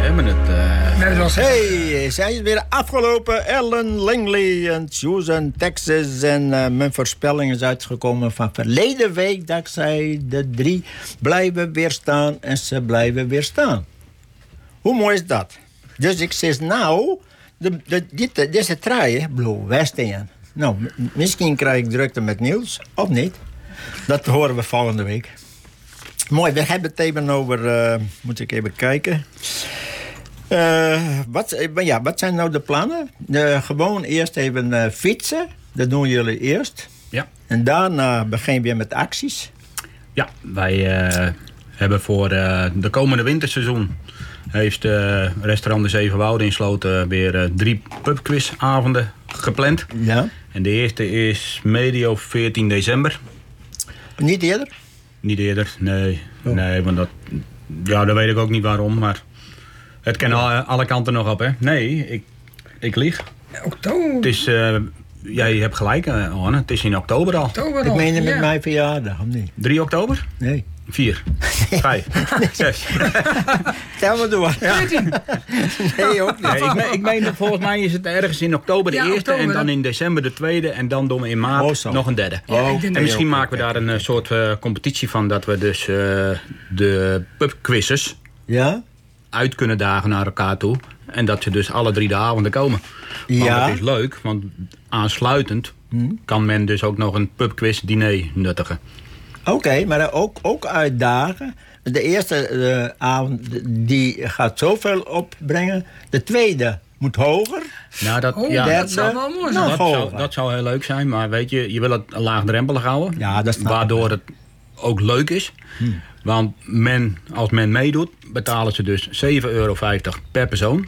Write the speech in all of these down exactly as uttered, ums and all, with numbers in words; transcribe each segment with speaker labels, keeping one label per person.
Speaker 1: hebben het. Uh...
Speaker 2: Net zoals...
Speaker 3: Hey, zijn ze weer afgelopen? Ellen, Langley en Susan, Texas. En uh, mijn voorspelling is uitgekomen van verleden week. Dat ik zei, de drie blijven weer staan en ze blijven weer staan. Hoe mooi is dat? Dus ik zeg nou, de, de, dit, deze trui, Blue West in. Nou, m- misschien krijg ik drukte met Niels, of niet. Dat horen we volgende week. Mooi, we hebben het even over... Uh, moet ik even kijken. Uh, wat, ja, wat zijn nou de plannen? Uh, gewoon eerst even uh, fietsen. Dat doen jullie eerst.
Speaker 1: Ja.
Speaker 3: En daarna beginnen we weer met acties.
Speaker 1: Ja, wij uh, hebben voor uh, de komende winterseizoen... heeft uh, restaurant De Zevenwouden in Sloten weer uh, drie pubquizavonden gepland.
Speaker 3: Ja.
Speaker 1: En de eerste is medio veertien december.
Speaker 3: Niet eerder?
Speaker 1: Niet eerder, nee. Oh. Nee, want dat... Ja, dat weet ik ook niet waarom, maar... Het kan alle, alle kanten nog op, hè? Nee, ik, ik lieg.
Speaker 2: Oktober.
Speaker 1: Het is... Uh, jij hebt gelijk, uh, Anne. Het is in oktober al.
Speaker 2: Oktober al.
Speaker 3: Ik meen het met
Speaker 2: ja.
Speaker 3: mijn verjaardag, of niet?
Speaker 1: drie oktober?
Speaker 3: Nee.
Speaker 1: vier. vijf. zes.
Speaker 3: Tel maar door. Ja. Nee, ook niet.
Speaker 1: Nee, ik, meen, ik meen, volgens mij is het ergens in oktober de
Speaker 2: ja,
Speaker 1: eerste...
Speaker 2: oktober,
Speaker 1: en dan
Speaker 2: hè?
Speaker 1: in december de tweede... en dan doen we in maart
Speaker 3: oh,
Speaker 1: nog een derde.
Speaker 2: Ja,
Speaker 3: oh,
Speaker 1: en misschien
Speaker 3: okay,
Speaker 1: maken we daar een uh, soort uh, competitie van... dat we dus uh, de pubquizzes
Speaker 3: ja?
Speaker 1: uit kunnen dagen naar elkaar toe... en dat ze dus alle drie de avonden komen. Want
Speaker 3: Ja.
Speaker 1: dat is leuk, want aansluitend...
Speaker 3: Hmm.
Speaker 1: kan men dus ook nog een pubquiz diner nuttigen.
Speaker 3: Oké, okay, maar ook, ook uitdagen. De eerste uh, avond die gaat zoveel opbrengen. De tweede moet hoger.
Speaker 1: Nou, dat,
Speaker 2: Oh,
Speaker 1: ja,
Speaker 2: dat
Speaker 3: derde,
Speaker 2: zou wel mooi zijn.
Speaker 3: nog
Speaker 1: dat, zou,
Speaker 3: hoger.
Speaker 1: dat zou heel leuk zijn, maar weet je, je wil het laagdrempelig houden.
Speaker 3: Ja, dat snap ik.
Speaker 1: Waardoor het ook leuk is. Hmm. Want men, als men meedoet, betalen ze dus zeven euro vijftig per persoon.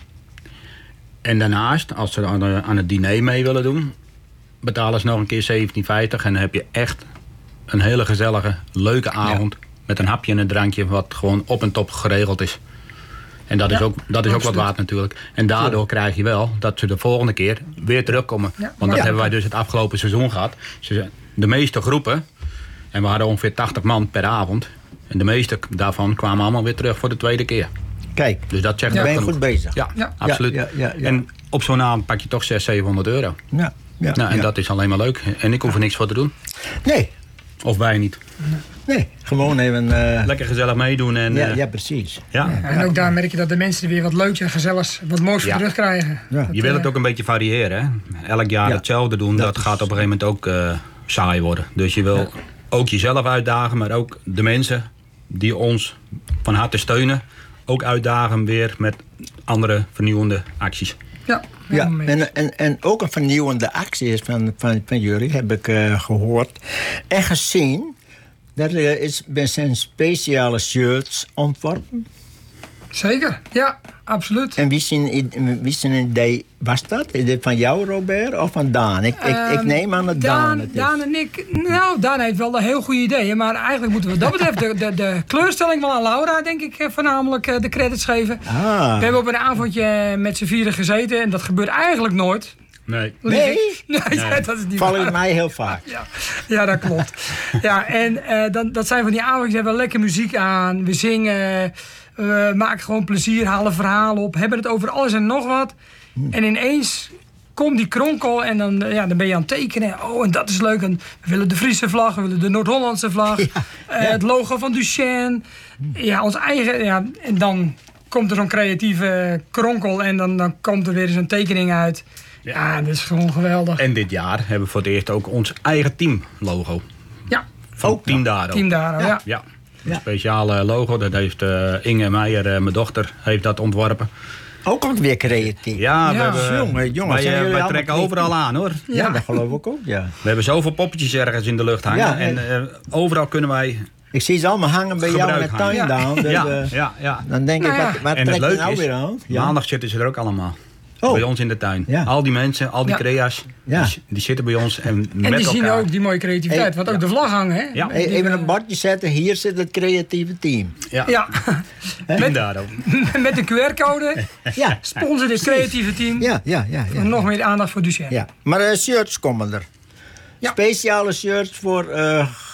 Speaker 1: En daarnaast, als ze aan, de, aan het diner mee willen doen... betalen ze nog een keer zeventien vijftig. En dan heb je echt een hele gezellige, leuke avond... Ja. met een hapje en een drankje wat gewoon op en top geregeld is. En dat ja, is ook, dat is ook wat waard natuurlijk. En daardoor ja. krijg je wel dat ze de volgende keer weer terugkomen. Ja. Want dat ja. hebben wij dus het afgelopen seizoen gehad. De meeste groepen, en we hadden ongeveer tachtig man per avond... en de meeste daarvan kwamen allemaal weer terug voor de tweede keer.
Speaker 3: Kijk,
Speaker 1: dus dat zegt
Speaker 3: ja. ben je
Speaker 1: genoeg.
Speaker 3: goed bezig.
Speaker 1: Ja, ja. absoluut. Ja, ja, ja, ja. En op zo'n avond pak je toch zeshonderd, zevenhonderd euro.
Speaker 3: Ja, ja,
Speaker 1: nou, en
Speaker 3: ja.
Speaker 1: dat is alleen maar leuk. En ik hoef er niks voor te doen.
Speaker 3: Nee.
Speaker 1: Of wij niet.
Speaker 3: Nee, gewoon even... Uh...
Speaker 1: Lekker gezellig meedoen. En,
Speaker 3: ja,
Speaker 1: uh...
Speaker 3: ja, precies.
Speaker 1: Ja.
Speaker 2: Ja, en ook daar merk je dat de mensen weer wat leuks en gezelligs, wat moois voor ja. terugkrijgen.
Speaker 1: Ja. Je wil het ook een beetje variëren. Hè? Elk jaar ja. hetzelfde doen, dat, dat gaat op een gegeven moment ook uh, saai worden. Dus je wil ja. ook jezelf uitdagen, maar ook de mensen die ons van harte steunen... ook uitdagen weer met andere vernieuwende acties.
Speaker 2: Ja,
Speaker 3: ja en, en, en ook een vernieuwende actie is van, van, van jullie, heb ik uh, gehoord en gezien. Dat er is, zijn speciale shirts ontworpen.
Speaker 2: Zeker, ja, absoluut.
Speaker 3: En wie zijn, wie zijn idee was dat? Is dit van jou, Robert, of van Daan? Ik, um, ik, ik neem aan het Daan. Daan, het
Speaker 2: Daan en ik, nou, Daan heeft wel een heel goede ideeën. Maar eigenlijk moeten we wat dat betreft de, de, de kleurstelling wel aan Laura, denk ik, voornamelijk de credits geven.
Speaker 3: Ah.
Speaker 2: We hebben op een avondje met z'n vieren gezeten en dat gebeurt eigenlijk nooit.
Speaker 1: Nee.
Speaker 3: Nee?
Speaker 2: nee, nee. Dat is niet
Speaker 3: Vallen in mij heel vaak.
Speaker 2: Ja, ja dat klopt. ja, en uh, dan, dat zijn van die avondjes, we hebben lekker muziek aan, we zingen, we maken gewoon plezier, halen verhalen op, hebben het over alles en nog wat. Hmm. En ineens komt die kronkel en dan, ja, dan ben je aan het tekenen. Oh, en dat is leuk. En we willen de Friese vlag, we willen de Noord-Hollandse vlag, ja, uh, ja. het logo van Duchenne. Ja, ons eigen, ja, en dan komt er zo'n creatieve kronkel en dan, dan komt er weer zo'n tekening uit. Ja, ja, dat is gewoon geweldig.
Speaker 1: En dit jaar hebben we voor het eerst ook ons eigen teamlogo.
Speaker 2: Ja.
Speaker 1: Van Team Dado.
Speaker 2: Team Dado, ja.
Speaker 1: ja. ja. Een speciale logo, dat heeft uh, Inge Meijer, uh, mijn dochter, heeft dat ontworpen.
Speaker 3: Ook ook weer creatief.
Speaker 1: Ja, we
Speaker 3: ja.
Speaker 1: hebben,
Speaker 3: jongen, jongens,
Speaker 1: wij, uh, wij trekken overal aan, hoor.
Speaker 3: Ja, ja, dat geloof ik ook, ja.
Speaker 1: We hebben zoveel poppetjes ergens in de lucht hangen. Ja, en uh, overal kunnen wij...
Speaker 3: Ik zie ze allemaal hangen bij jou in de tuin, ja. Daan. Dus,
Speaker 1: ja,
Speaker 3: uh,
Speaker 1: ja, ja.
Speaker 3: Dan denk
Speaker 2: nou,
Speaker 3: ik, wat, wat trek je nou
Speaker 1: is,
Speaker 3: weer aan? Ja.
Speaker 1: Maandag zitten ze er ook allemaal.
Speaker 3: Oh.
Speaker 1: Bij ons in de tuin.
Speaker 3: Ja.
Speaker 1: Al die mensen, al die
Speaker 2: ja.
Speaker 1: crea's,
Speaker 3: ja.
Speaker 1: die, die zitten bij ons en,
Speaker 2: en
Speaker 1: met
Speaker 2: die
Speaker 1: elkaar.
Speaker 2: zien ook die mooie creativiteit, hey, want ook ja. de vlag hangen. Hè?
Speaker 1: Ja.
Speaker 3: Hey, even een bordje zetten, hier zit het creatieve team.
Speaker 1: Ja,
Speaker 2: ja.
Speaker 1: met,
Speaker 2: met een Q R-code,
Speaker 3: ja.
Speaker 2: sponsor dit creatieve team.
Speaker 3: Ja, ja, ja, ja.
Speaker 2: En nog meer aandacht voor Duchenne.
Speaker 3: Ja. Maar uh, shirts komen er. Ja. Speciale shirts voor uh,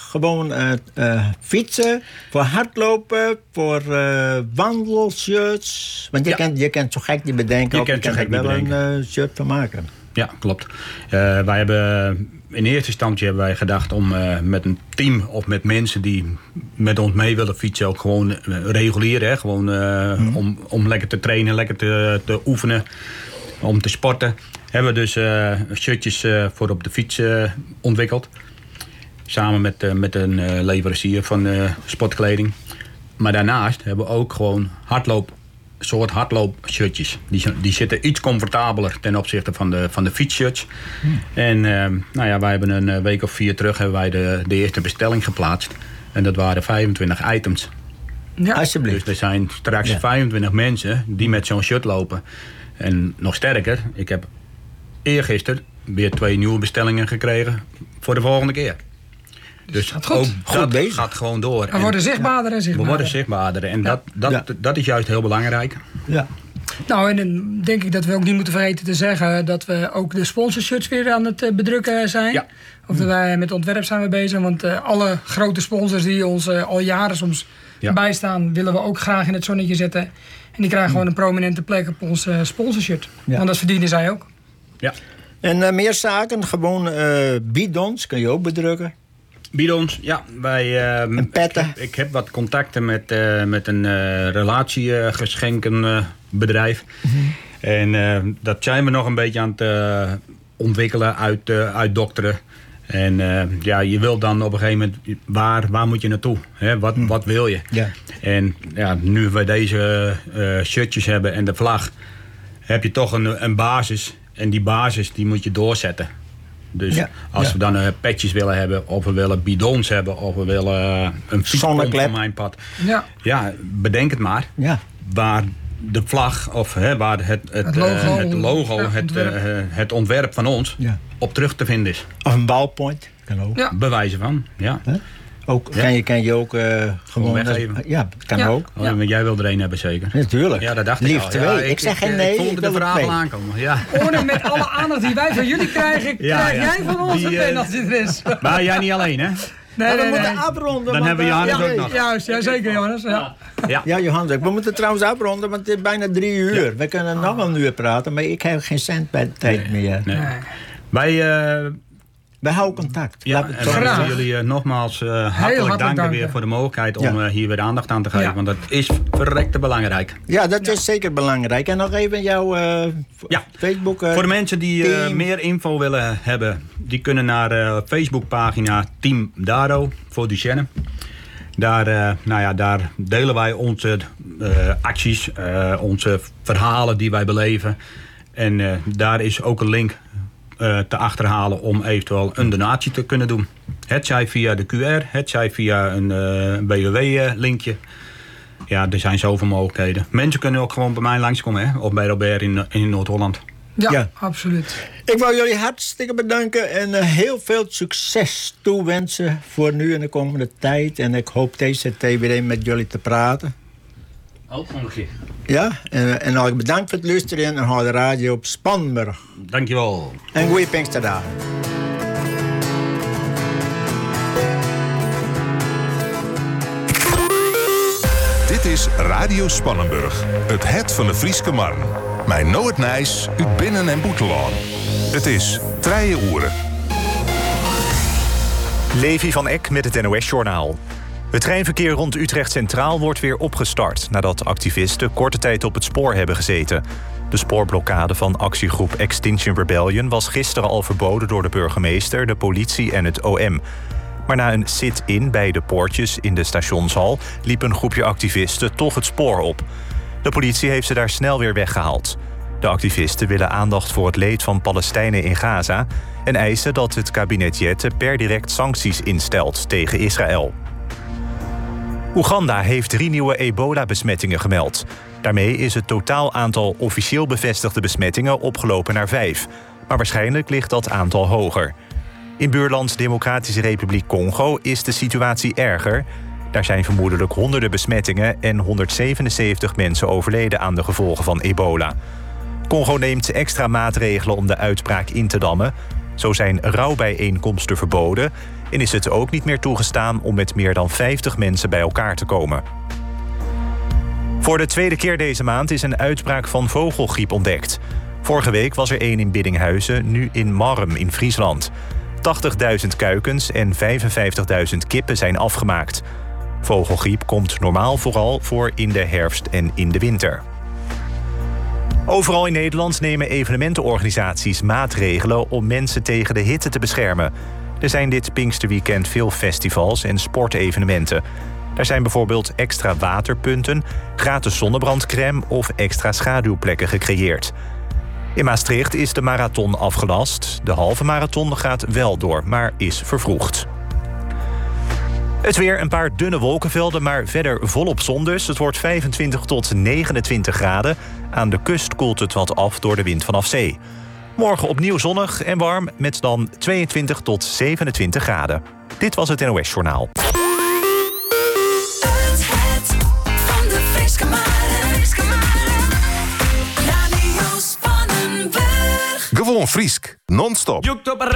Speaker 3: gewoon uh, uh, fietsen, voor hardlopen, voor uh, wandelshirts. Want je, ja. kan, je kan zo gek niet bedenken.
Speaker 1: Je,
Speaker 3: je kan er wel bedenken. een uh, shirt van maken.
Speaker 1: Ja, klopt. Uh, wij hebben in eerste instantie hebben wij gedacht om uh, met een team of met mensen die met ons mee willen fietsen ook gewoon uh, regulier, hè, gewoon uh, mm. om, om lekker te trainen, lekker te, te oefenen, om te sporten. Hebben we dus uh, shirtjes uh, voor op de fiets uh, ontwikkeld. Samen met, uh, met een uh, leverancier van uh, sportkleding. Maar daarnaast hebben we ook gewoon hardloop, soort hardloopshirtjes. Die, die zitten iets comfortabeler ten opzichte van de, van de fietsshirts. Hmm. En uh, nou ja, wij hebben een week of vier terug hebben wij de, de eerste bestelling geplaatst. En dat waren vijfentwintig items.
Speaker 3: Ja, alsjeblieft.
Speaker 1: Dus er zijn straks ja. vijfentwintig mensen die met zo'n shirt lopen. En nog sterker, ik heb eergisteren weer twee nieuwe bestellingen gekregen voor de volgende keer. Dus
Speaker 2: dat goed.
Speaker 1: ook
Speaker 3: goed
Speaker 1: dat gaat gewoon door.
Speaker 2: We worden zichtbaarder en zichtbaarder.
Speaker 1: We worden zichtbaarder en ja. dat, dat, ja. dat is juist heel belangrijk.
Speaker 3: Ja.
Speaker 2: Nou, en dan denk ik dat we ook niet moeten vergeten te zeggen dat we ook de sponsorshirts weer aan het bedrukken zijn. Ja. Of dat wij met ontwerp zijn we bezig, want uh, alle grote sponsors die ons uh, al jaren soms ja. bijstaan, willen we ook graag in het zonnetje zetten. En die krijgen gewoon een prominente plek op ons uh, sponsorshirt. Ja. Want dat verdienen zij ook.
Speaker 1: Ja.
Speaker 3: En uh, meer zaken, gewoon uh, bidons kun je ook bedrukken.
Speaker 1: Bidons, ja. Wij, uh,
Speaker 3: en petten.
Speaker 1: Ik heb, ik heb wat contacten met, uh, met een uh, relatiegeschenkenbedrijf. Uh, mm-hmm. En uh, dat zijn we nog een beetje aan het uh, ontwikkelen, uit, uh, uitdokteren. En uh, ja, je wilt dan op een gegeven moment, waar, waar moet je naartoe? Hè? Wat, mm. wat wil je? Ja. En ja, nu we deze uh, shirtjes hebben en de vlag, heb je toch een, een basis. En die basis die moet je doorzetten. Dus ja, als ja. we dan uh, petjes willen hebben, of we willen bidons hebben, of we willen uh, een fietspomp van mijn pad. Ja. ja, bedenk het maar. Ja. Waar de vlag, of hè, waar het, het, het logo, uh, het, logo ja, het, uh, het ontwerp van ons ja. op terug te vinden is.
Speaker 3: Of een ballpoint, kan ook.
Speaker 1: Ja. Bewijzen van, ja. Huh?
Speaker 3: Ook, ja. kan, je, kan je ook uh, gewoon,
Speaker 1: gewoon weggeven.
Speaker 3: Dat, ja, dat kan ja. ook.
Speaker 1: Oh, ja. Jij wil er een hebben zeker?
Speaker 3: Natuurlijk.
Speaker 1: Ja, dat dacht
Speaker 3: Lief
Speaker 1: ik al.
Speaker 3: twee.
Speaker 1: Ja,
Speaker 3: ik, ik zeg geen
Speaker 1: ik,
Speaker 3: nee.
Speaker 1: Ik voelde de vraag al aankomen. Ja.
Speaker 2: Orde, met alle aandacht die wij van jullie krijgen, ja, krijg ja. jij van ons die, een pen als dit is.
Speaker 1: Maar jij niet alleen, hè?
Speaker 3: Nee, nee, nee, we moeten nee. afronden.
Speaker 1: Dan hebben we Johannes
Speaker 2: ja,
Speaker 1: ook nog.
Speaker 2: Juist, ja, zeker Johannes. Ja,
Speaker 3: ja. ja Johannes, we moeten trouwens afronden, want het is bijna drie uur. Ja. We kunnen nog een uur praten, maar ik heb geen cent bij de tijd nee, meer. Nee.
Speaker 1: Nee. Wij... Uh,
Speaker 3: We houden contact.
Speaker 1: Ja, en we willen jullie uh, nogmaals uh, hartelijk, hartelijk danken, danken weer voor de mogelijkheid om ja. uh, hier weer aandacht aan te geven. Ja. Want dat is verrekte belangrijk.
Speaker 3: Ja, dat ja. is zeker belangrijk. En nog even jouw uh,
Speaker 1: ja.
Speaker 3: Facebook uh,
Speaker 1: Voor de mensen die uh, meer info willen hebben, die kunnen naar de uh, Facebookpagina Team Daro voor Duchenne. Daar, uh, nou ja, daar delen wij onze uh, acties, uh, onze verhalen die wij beleven. En uh, daar is ook een link Uh, te achterhalen om eventueel een donatie te kunnen doen. Het zij via de Q R, het zij via een uh, B W W-linkje. Ja, er zijn zoveel mogelijkheden. Mensen kunnen ook gewoon bij mij langskomen, hè? Of bij Robert in, in Noord-Holland.
Speaker 2: Ja, ja, absoluut.
Speaker 3: Ik wil jullie hartstikke bedanken en uh, heel veel succes toewensen voor nu en de komende tijd. En ik hoop deze tijd weer met jullie te praten.
Speaker 1: Ook nog een keer.
Speaker 3: Ja, en, en nog bedankt voor het luisteren en hou de radio op Spanburg.
Speaker 1: Dankjewel.
Speaker 3: En goeie Pinksterdagen.
Speaker 4: Dit is Radio Spannenburg, het het van de Frieske Marn. Mijn Noord Nijs, uit Binnen- en Boetelaan. Het is Treije Oeren.
Speaker 5: Levi van Eck met het N O S-journaal. Het treinverkeer rond Utrecht Centraal wordt weer opgestart nadat activisten korte tijd op het spoor hebben gezeten. De spoorblokkade van actiegroep Extinction Rebellion was gisteren al verboden door de burgemeester, de politie en het O M. Maar na een sit-in bij de poortjes in de stationshal liep een groepje activisten toch het spoor op. De politie heeft ze daar snel weer weggehaald. De activisten willen aandacht voor het leed van Palestijnen in Gaza en eisen dat het kabinet Jette per direct sancties instelt tegen Israël. Oeganda heeft drie nieuwe ebola-besmettingen gemeld. Daarmee is het totaal aantal officieel bevestigde besmettingen opgelopen naar vijf. Maar waarschijnlijk ligt dat aantal hoger. In buurland Democratische Republiek Congo is de situatie erger. Daar zijn vermoedelijk honderden besmettingen en honderdzevenenzeventig mensen overleden aan de gevolgen van ebola. Congo neemt extra maatregelen om de uitbraak in te dammen. Zo zijn rouwbijeenkomsten verboden en is het ook niet meer toegestaan om met meer dan vijftig mensen bij elkaar te komen. Voor de tweede keer deze maand is een uitbraak van vogelgriep ontdekt. Vorige week was er één in Biddinghuizen, nu in Marrum in Friesland. tachtigduizend kuikens en vijfenvijftigduizend kippen zijn afgemaakt. Vogelgriep komt normaal vooral voor in de herfst en in de winter. Overal in Nederland nemen evenementenorganisaties maatregelen om mensen tegen de hitte te beschermen. Er zijn dit Pinksterweekend veel festivals en sportevenementen. Er zijn bijvoorbeeld extra waterpunten, gratis zonnebrandcrème of extra schaduwplekken gecreëerd. In Maastricht is de marathon afgelast. De halve marathon gaat wel door, maar is vervroegd. Het weer, een paar dunne wolkenvelden, maar verder volop zon dus. Het wordt vijfentwintig tot negenentwintig graden. Aan de kust koelt het wat af door de wind vanaf zee. Morgen opnieuw zonnig en warm met dan tweeëntwintig tot zevenentwintig graden. Dit was het N O S Journaal.
Speaker 6: Het, het van de Friske Maren. Radio Spannenburg.
Speaker 4: Gewoon Friesk, non-stop.